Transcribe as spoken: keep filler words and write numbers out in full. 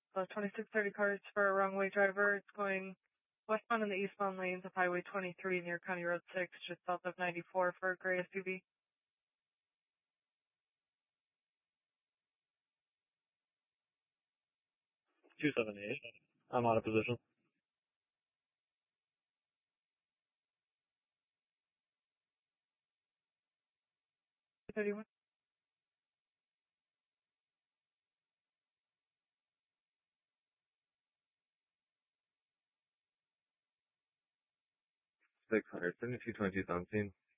So twenty-six thirty cars for a wrong way driver. It's going westbound in the eastbound lanes of Highway twenty-three near County Road six, just south of ninety-four for a gray S U V. two seven eight. I'm out of position. thirty-one. six hundred, seventy-two twenty-two on scene.